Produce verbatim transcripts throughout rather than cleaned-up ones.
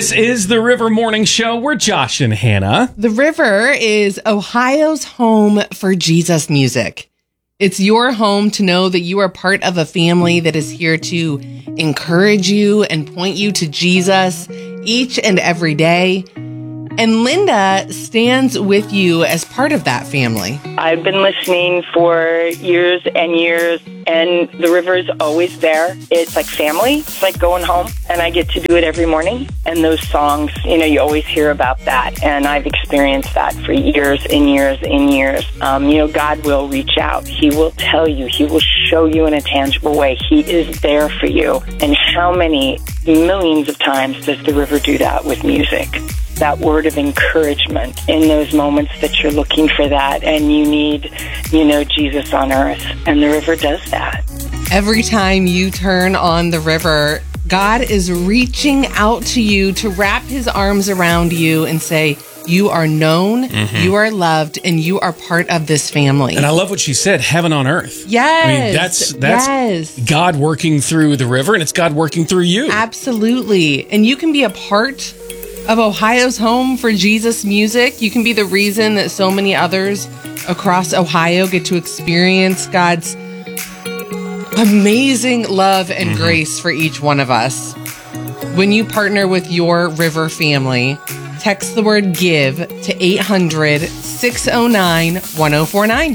This is the River Morning Show. We're Josh and Hannah. The River is Ohio's home for Jesus music. It's your home to know that you are part of a family that is here to encourage you and point you to Jesus each and every day. And Linda stands with you as part of that family. I've been listening for years and years, and the River is always there. It's like family. It's like going home, and I get to do it every morning. And those songs, you know, you always hear about that, and I've experienced that for years and years and years. Um, you know, God will reach out. He will tell you. He will show you in a tangible way. He is there for you. And how many millions of times does the River do that with music? That word of encouragement in those moments that you're looking for that and you need, you know, Jesus on earth. And the River does that. Every time you turn on the River, God is reaching out to you to wrap his arms around you and say, you are known, mm-hmm. you are loved, and you are part of this family. And I love what she said, heaven on earth. Yes. I mean, that's that's yes. God working through the River, and it's God working through you. Absolutely. And you can be a part of Ohio's home for Jesus music. You can be the reason that so many others across Ohio get to experience God's amazing love and mm-hmm. grace for each one of us. When you partner with your River family, text the word GIVE to eight hundred, six oh nine, one oh four nine.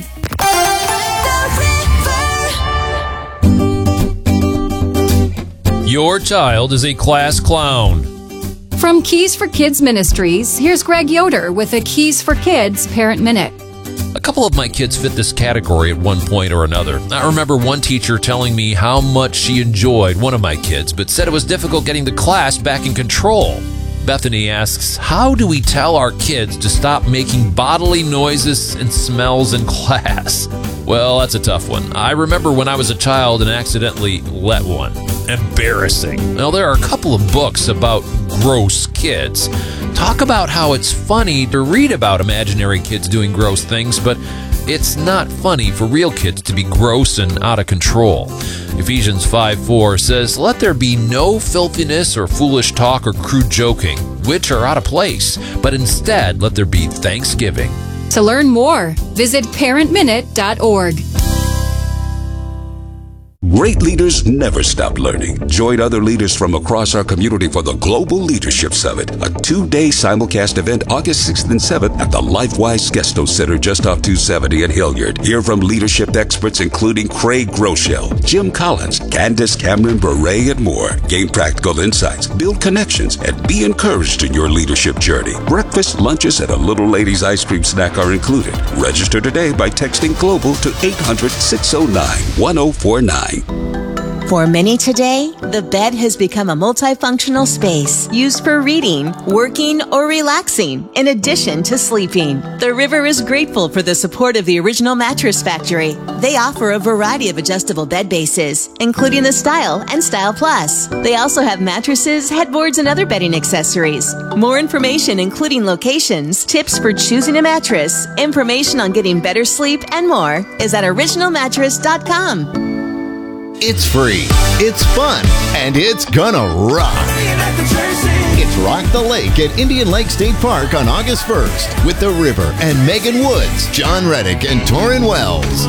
Your child is a class clown. From Keys for Kids Ministries, here's Greg Yoder with a Keys for Kids Parent Minute. A couple of my kids fit this category at one point or another. I remember one teacher telling me how much she enjoyed one of my kids, but said it was difficult getting the class back in control. Bethany asks, how do we tell our kids to stop making bodily noises and smells in class? Well, that's a tough one. I remember when I was a child and accidentally let one. Embarrassing. Now, there are a couple of books about gross kids. Talk about how it's funny to read about imaginary kids doing gross things, but it's not funny for real kids to be gross and out of control. Ephesians five four says, let there be no filthiness or foolish talk or crude joking, which are out of place, but instead let there be thanksgiving. To learn more, visit parent minute dot org. Great leaders never stop learning. Join other leaders from across our community for the Global Leadership Summit, a two-day simulcast event August sixth and seventh at the LifeWise Gesto Center just off two seventy in Hilliard. Hear from leadership experts including Craig Groeschel, Jim Collins, Candace Cameron Bure, and more. Gain practical insights, build connections, and be encouraged in your leadership journey. Breakfast, lunches, and a little ladies' ice cream snack are included. Register today by texting GLOBAL to eight hundred, six oh nine, one oh four nine. For many today, the bed has become a multifunctional space used for reading, working, or relaxing, in addition to sleeping. The River is grateful for the support of the Original Mattress Factory. They offer a variety of adjustable bed bases, including the Style and Style Plus. They also have mattresses, headboards, and other bedding accessories. More information, including locations, tips for choosing a mattress, information on getting better sleep, and more, is at original mattress dot com. It's free, it's fun, and it's gonna rock. It's Rock the Lake at Indian Lake State Park on August first with The River and Megan Woods, John Reddick, and Torrin Wells.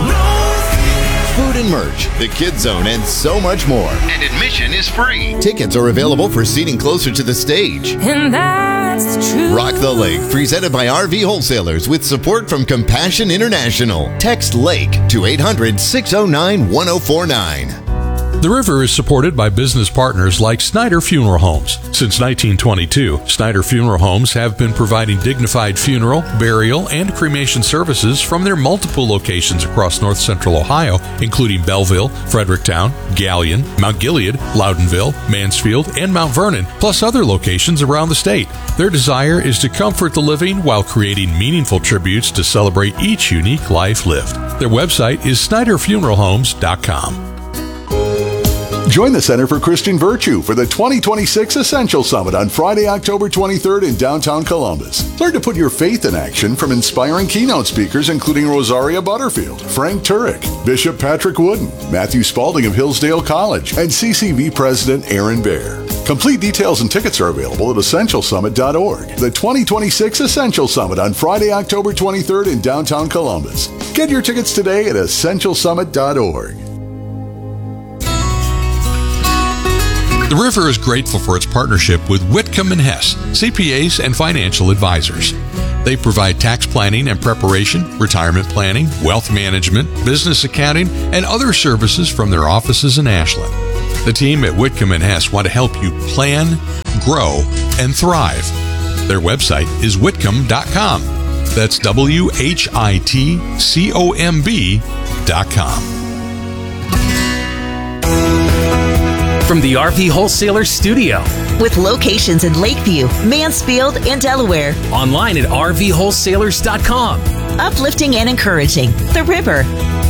Food and merch, the Kids Zone, and so much more. And admission is free. Tickets are available for seating closer to the stage. And that's the truth. Rock the Lake, presented by R V Wholesalers with support from Compassion International. Text LAKE to eight hundred, six oh nine, one oh four nine. The River is supported by business partners like Snyder Funeral Homes. Since nineteen twenty-two, Snyder Funeral Homes have been providing dignified funeral, burial, and cremation services from their multiple locations across north central Ohio, including Belleville, Fredericktown, Galion, Mount Gilead, Loudonville, Mansfield, and Mount Vernon, plus other locations around the state. Their desire is to comfort the living while creating meaningful tributes to celebrate each unique life lived. Their website is snyder funeral homes dot com. Join the Center for Christian Virtue for the twenty twenty-six Essential Summit on Friday, October twenty-third in downtown Columbus. Learn to put your faith in action from inspiring keynote speakers including Rosaria Butterfield, Frank Turek, Bishop Patrick Wooden, Matthew Spalding of Hillsdale College, and C C V President Aaron Baer. Complete details and tickets are available at essential summit dot org. The twenty twenty-six Essential Summit on Friday, October twenty-third in downtown Columbus. Get your tickets today at essential summit dot org. The River is grateful for its partnership with Whitcomb and Hess, C P As and financial advisors. They provide tax planning and preparation, retirement planning, wealth management, business accounting, and other services from their offices in Ashland. The team at Whitcomb and Hess want to help you plan, grow, and thrive. Their website is whitcomb dot com. That's W H I T C O M B dot com. From the R V Wholesaler Studio. With locations in Lakeview, Mansfield, and Delaware. Online at R V wholesalers dot com. Uplifting and encouraging. The River.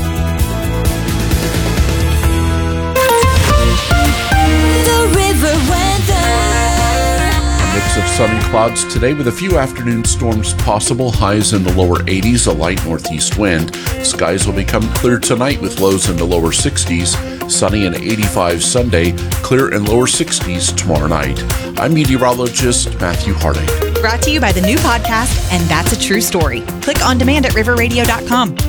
The River weather. A mix of sun and clouds today with a few afternoon storms possible. Highs in the lower eighties, a light northeast wind. Skies will become clear tonight with lows in the lower sixties. Sunny and eighty-five Sunday, clear and lower sixties tomorrow night. I'm meteorologist Matthew Harding. Brought to you by the new podcast, And That's a True Story. Click on demand at river radio dot com.